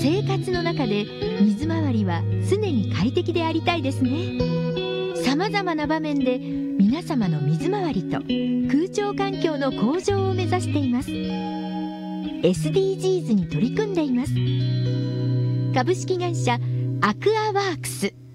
生活の中で水回りは常に快適でありたいですね。さまざまな場面で皆様の水回りと空調環境の向上を目指しています。 SDGs に取り組んでいます。株式会社アクアワークス。